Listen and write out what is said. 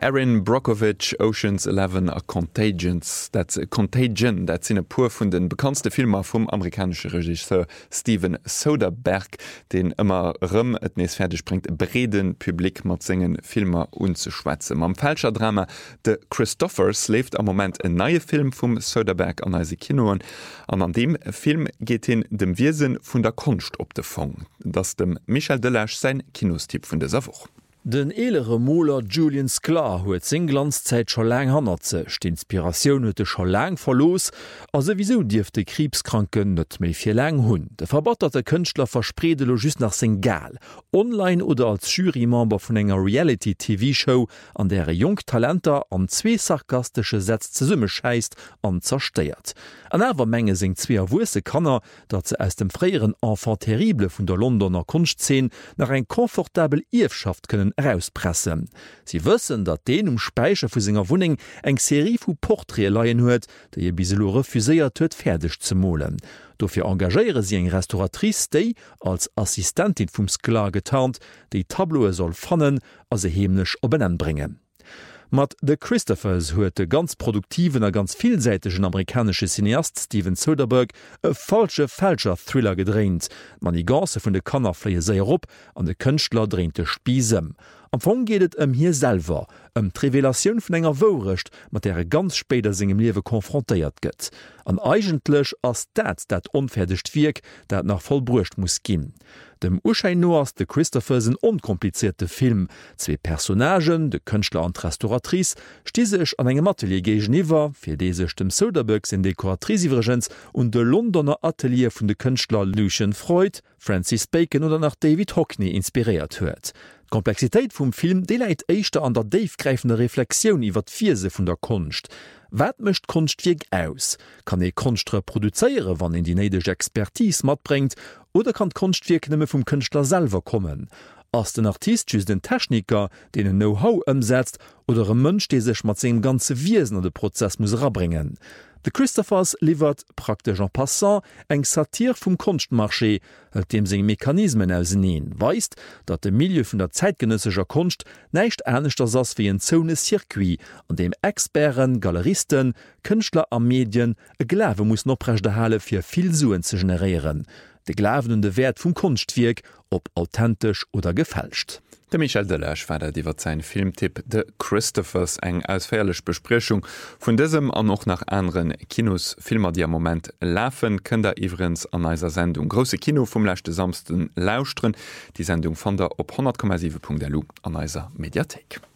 Erin Brockovich, Ocean's 11 a Contagion, dat sinn e puer vun den bekanntste Filmer vum amerikanische Regisseur Steven Soderbergh, den ëmmer rëm et nees fertig bringt breden Publikum mat singen Filmer unzuschwätzen. Am falscher Drama de Christophers lebt am moment en neue Film vum Soderbergh an eise Kinoen, an dem Film geht hin dem Wirsinn vun der Kunst op de Fong, dats dem Michel Delage sein Kinostipp vun dieser Woche. Den elere Moler Julian Sklar huet Singlandszeit scho lang hannerzech, d'Inspirationun huet scho lang verlos, a sowieso Dief de Krebskranken net méi fir lang hunn. De verbatterte Kënchtler versprede lo just nach Senegal, online oder als Jurymember vun enger Reality-TV-Show, an der Jungtalenter an 2 sarkastische Sätz ze summe scheist an zersteiert. An awer Menge seng 2 Wuse Kanner, dat ze aus dem freieren Enfant terrible vun der Londoner Kunstszen nach eng komfortabel Iefschaft kënnen rauspressen. Sie wëssen, dat den Speicher vu senger Wuning eng Serie vu Porträt leiien huet, déi je biselo refuséiert huet fertig ze molen. Dofir engagéiere sie eng Restauratrice déi als Assistentin vum Sklar getarnt, déi Tabloe soll fannen as se hemlech op benennen bringen. Mat The Christophers huet de ganz produktiven a ganz vielsäitegen amerikanische Cineast Steven Soderbergh e falsche Fälscher-Thriller gedreint. Manigance vun de Kanner fleie séier op an de Kënchtler dreinte Spisem. Am Fong gehtet hier selber, d'Revelatioun vun enger Worecht, mat der ganz spéder segem Liewe konfrontéiert gëtt. An eigentlech ass dat onfertigt wiek, dat nach vollbrucht muss ginn. Dem Uschein no ass de Christophers een onkomplizierte Film. 2 Personagen, de Kënchtler an Restauratrice, stiesech an engem Atelier géiwwer, fir dé sech dem Soderbergh en Dekoratrisivergenz und de Londoner Atelier vun de Kënchtler Lucian Freud, Francis Bacon oder nach David Hockney inspiriert huet. Komplexitéit vum Film deleit éichter an der deifgreifende Reflexioun iwwer d'Vise vun der Kunst. Wat mecht Kunst wieg aus? Kann Kunst reproduzeiere, wann die neideg Expertise mat bringt, oder kann Kunstwiek nëmme vum Künstler selber kommen? Ass den Artist just den Techniker, den en Know-how ëmsetzt, oder e Mënsch, dé sech mat segem ganze Wiesen an de Prozess muss rabringen. De Christophers liefert praktisch en passant eng Satir vum Kunstmarché, dem seg Mechanismen ausneen, weist, dat de Milieu vun der zeitgenössischer Kunst neicht ernstnechter ass wie en zone Circuit, an dem Experten, Galeristen, Künstler am Medien e Glawe muss noprechte Halle fir viel Suen ze generieren. De Glaven und de Wert vum Kunstwiek, ob authentisch oder gefälscht. Der Michel Delage war der iwwer sein Filmtipp The Christophers eng ausfährlech Besprechung vun diesem an noch nach anderen Kinos Filmer, die am Moment läfen, könnt der iwrens an eiser Sendung Grosse Kino vum lächte samsten lauschtren. Die Sendung fand der op 100,7.lu an eiser Mediathek.